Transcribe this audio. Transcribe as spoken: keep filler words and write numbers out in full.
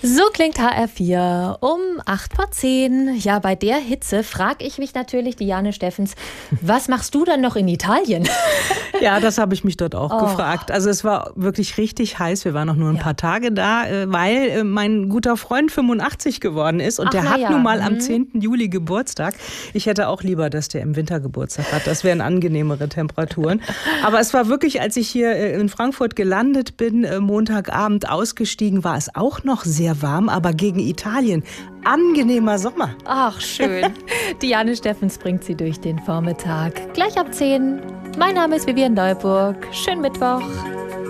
So klingt H R vier um acht vor zehn. Ja, bei der Hitze frage ich mich natürlich, Diane Steffens, was machst du dann noch in Italien? Ja, das habe ich mich dort auch Oh. gefragt. Also es war wirklich richtig heiß. Wir waren noch nur ein Ja. paar Tage da, äh, weil äh, mein guter Freund fünfundachtzig geworden ist. Und Ach, der na hat ja. nun mal am Mhm. zehnten Juli Geburtstag. Ich hätte auch lieber, dass der im Winter Geburtstag hat. Das wären angenehmere Temperaturen. Aber es war wirklich, als ich hier äh, in Frankfurt gelandet bin, äh, Montagabend ausgestiegen, war es auch noch sehr warm. Aber gegen Italien angenehmer Sommer. Ach, schön. Diane Steffens bringt sie durch den Vormittag. Gleich ab zehn. Mein Name ist Vivian Neuburg. Schönen Mittwoch.